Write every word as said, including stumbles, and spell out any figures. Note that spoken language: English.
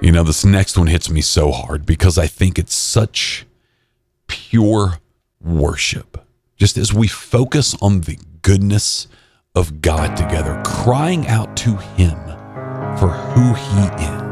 You know, this next one hits me so hard because I think it's such pure worship. Just as we focus on the goodness of God together, crying out to him for who he is.